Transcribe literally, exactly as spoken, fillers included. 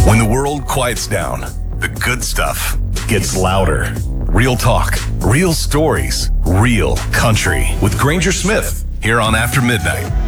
When the world quiets down, the good stuff gets louder. Real talk, real stories, real country. With Granger Smith, here on After Midnight.